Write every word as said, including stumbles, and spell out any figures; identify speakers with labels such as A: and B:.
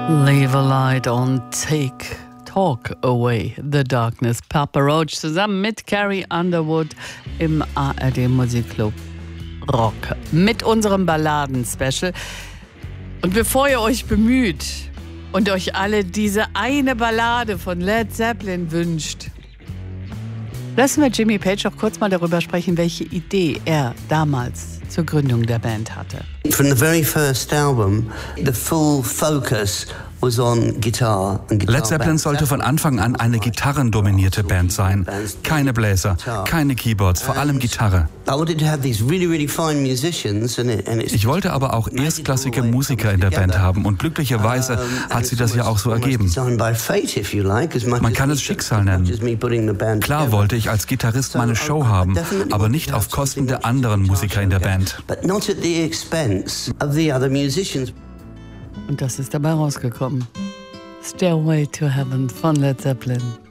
A: Leave a light on, take, talk away the darkness. Papa Roach zusammen mit Carrie Underwood im A R D Musikclub Rock mit unserem Balladen-Special. Und bevor ihr euch bemüht und euch alle diese eine Ballade von Led Zeppelin wünscht, lassen wir Jimmy Page auch kurz mal darüber sprechen, welche Idee er damals zur Gründung der Band hatte.
B: From the very first album, the full focus was on guitar and guitar.
C: Led Zeppelin sollte von Anfang an eine gitarrendominierte Band sein. Keine Bläser, keine Keyboards, vor allem Gitarre. Ich wollte aber auch erstklassige Musiker in der Band haben und glücklicherweise hat sie das ja auch so ergeben. Man kann es Schicksal nennen. Klar wollte ich als Gitarrist meine Show haben, aber nicht auf Kosten der anderen Musiker in der Band.
A: Und das ist dabei rausgekommen. Stairway to Heaven von Led Zeppelin.